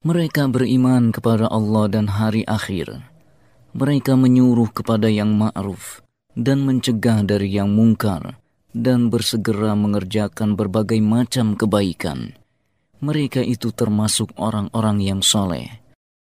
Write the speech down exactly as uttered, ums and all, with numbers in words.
Mereka beriman kepada Allah dan hari akhir. Mereka menyuruh kepada yang ma'ruf dan mencegah dari yang mungkar dan bersegera mengerjakan berbagai macam kebaikan. Mereka itu termasuk orang-orang yang soleh.